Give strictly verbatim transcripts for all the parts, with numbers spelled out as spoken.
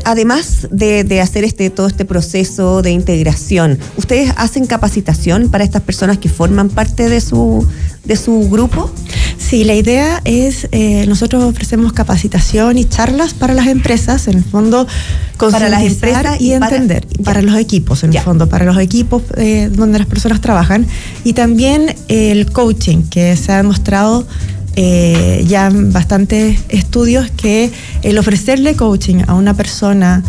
además de, de hacer este todo este proceso de integración, ¿ustedes hacen capacitación para estas personas que forman parte de su, de su grupo? Sí, la idea es, eh, nosotros ofrecemos capacitación y charlas para las empresas, en el fondo, para las empresas y, y entender, para, para los equipos, en ya. el fondo, para los equipos eh, donde las personas trabajan, y también eh, el coaching, que se ha demostrado eh, ya en bastantes estudios que el ofrecerle coaching a una persona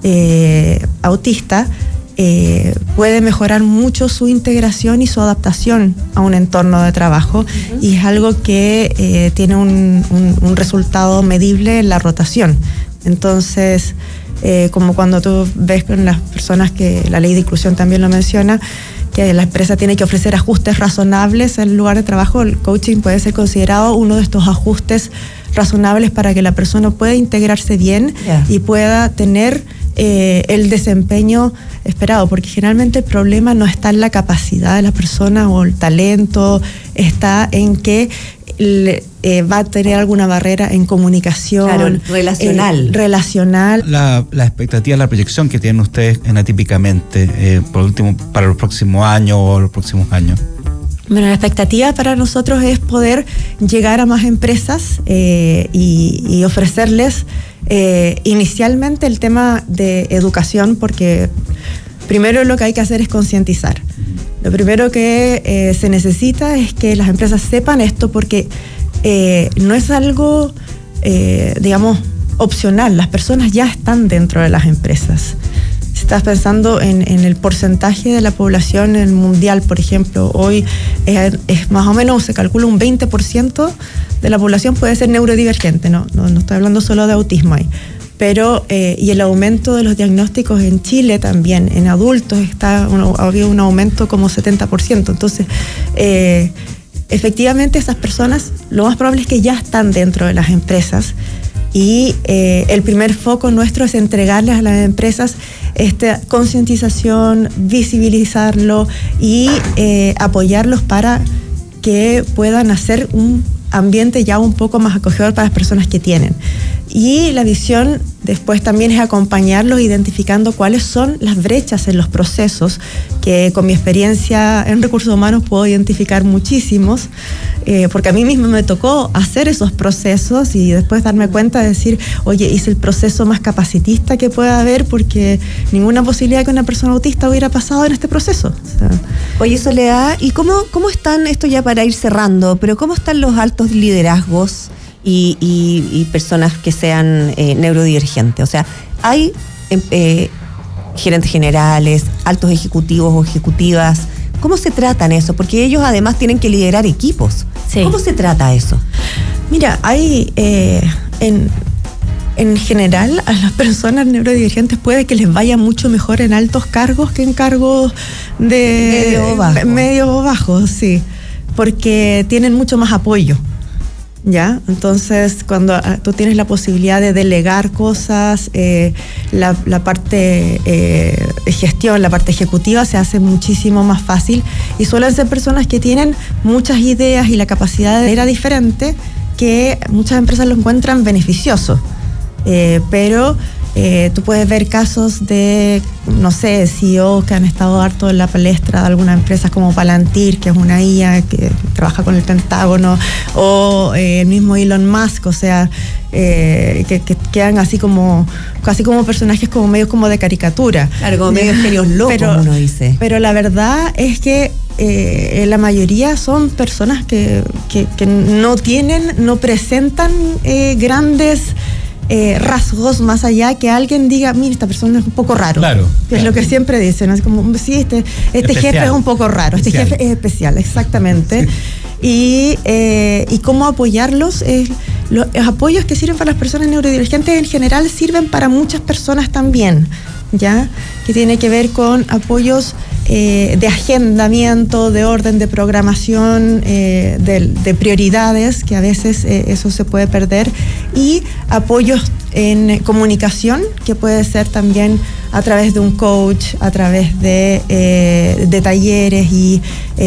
eh, autista Eh, puede mejorar mucho su integración y su adaptación a un entorno de trabajo, uh-huh. y es algo que eh, tiene un, un, un resultado medible en la rotación. Entonces, eh, como cuando tú ves con las personas, que la ley de inclusión también lo menciona, que la empresa tiene que ofrecer ajustes razonables en el lugar de trabajo, el coaching puede ser considerado uno de estos ajustes razonables para que la persona pueda integrarse bien, yeah. y pueda tener eh, el desempeño esperado, porque generalmente el problema no está en la capacidad de la persona o el talento, está en que le, eh, va a tener alguna barrera en comunicación. Claro, relacional. Eh, relacional. La, la expectativa, la proyección que tienen ustedes en Atípicamente, eh, por último, para los próximos años o los próximos años. Bueno, la expectativa para nosotros es poder llegar a más empresas eh, y, y ofrecerles eh, inicialmente el tema de educación, porque primero lo que hay que hacer es concientizar. Lo primero que eh, se necesita es que las empresas sepan esto, porque eh, no es algo, eh, digamos, opcional. Las personas ya están dentro de las empresas. Si estás pensando en, en el porcentaje de la población en mundial, por ejemplo, hoy es, es más o menos, se calcula un veinte por ciento de la población puede ser neurodivergente, no, no, no estoy hablando solo de autismo ahí. Pero, eh, y el aumento de los diagnósticos en Chile también, en adultos, está un, ha habido un aumento como setenta por ciento. Entonces, eh, efectivamente, esas personas, lo más probable es que ya están dentro de las empresas, y eh, el primer foco nuestro es entregarles a las empresas esta concientización, visibilizarlo y eh, apoyarlos para que puedan hacer un ambiente ya un poco más acogedor para las personas que tienen. Y la visión después también es acompañarlos identificando cuáles son las brechas en los procesos, que con mi experiencia en recursos humanos puedo identificar muchísimos, eh, porque a mí misma me tocó hacer esos procesos y después darme cuenta de decir, oye, hice el proceso más capacitista que pueda haber, porque ninguna posibilidad que una persona autista hubiera pasado en este proceso. O sea, oye, Soledad, ¿y cómo, cómo están, esto ya para ir cerrando, pero cómo están los altos liderazgos Y, y, y personas que sean eh, neurodivergentes? O sea, hay eh, gerentes generales, altos ejecutivos o ejecutivas. ¿Cómo se tratan eso? Porque ellos además tienen que liderar equipos. Sí. ¿Cómo se trata eso? Mira, hay eh, en, en general a las personas neurodivergentes puede que les vaya mucho mejor en altos cargos que en cargos de medio o bajo. Medio o bajo, sí, porque tienen mucho más apoyo. ¿Ya? Entonces, cuando uh, tú tienes la posibilidad de delegar cosas, eh, la, la parte eh, de gestión, la parte ejecutiva se hace muchísimo más fácil, y suelen ser personas que tienen muchas ideas y la capacidad de era diferente, que muchas empresas lo encuentran beneficioso. Eh, pero eh, tú puedes ver casos de, no sé, C E Os que han estado harto en la palestra de algunas empresas como Palantir, que es una I A que trabaja con el Pentágono, o eh, el mismo Elon Musk, o sea, eh, que, que quedan así como, casi como personajes como medios como de caricatura. Claro, como medios genios locos, pero, uno dice. Pero la verdad es que eh, la mayoría son personas que, que, que no tienen, no presentan eh, grandes Eh, rasgos más allá que alguien diga, mira, esta persona es un poco raro. Claro. Que claro. es lo que siempre dicen, es como, sí, este, este jefe es un poco raro, especial. Este jefe es especial, exactamente. Sí. Y, eh, y cómo apoyarlos, eh, los, los apoyos que sirven para las personas neurodivergentes en general sirven para muchas personas también, ¿ya? Que tiene que ver con apoyos eh, de agendamiento, de orden de programación, eh, de, de prioridades, que a veces eh, eso se puede perder, y apoyos en comunicación, que puede ser también a través de un coach, a través de, eh, de talleres y eh,